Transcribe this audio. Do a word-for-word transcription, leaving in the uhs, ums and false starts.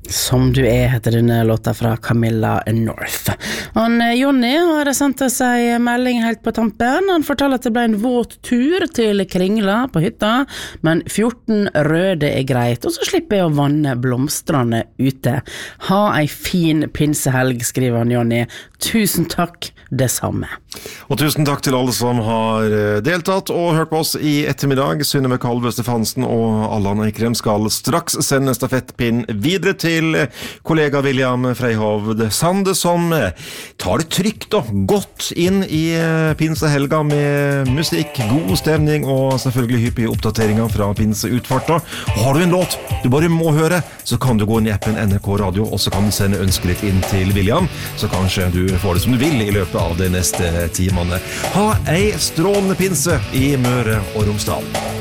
Som du er heter denne låta fra Camilla North. Han, Jonny har sendt oss en melding helt på tampen. Han forteller at det ble en våt tur til Kringla på hytta, men fjorten røde er greit, og så slipper jeg å vanne blomstrene ute. Ha en fin pinsehelg, skriver han Jonny. Tusen takk, det samme. Og tusen takk til alle som har deltatt og hørt på oss i ettermiddag. Synnøve Kalvø Stefansen og Allan Eikrem skal straks sende stafettpinn videre til kollega William Freyhovd Sande, som tar det trygt og godt inn i pinsehelga med musikk, god stemning og selvfølgelig hyppige oppdateringer fra pinseutfarta. Og har du en låt du bare må høre, så kan du gå inn i appen N R K Radio, og så kan du sende ønsket ditt inn til William, så kanskje du får det som du vil i løpet av de neste timene. Ha ei strålende pinse i Møre og Romsdal.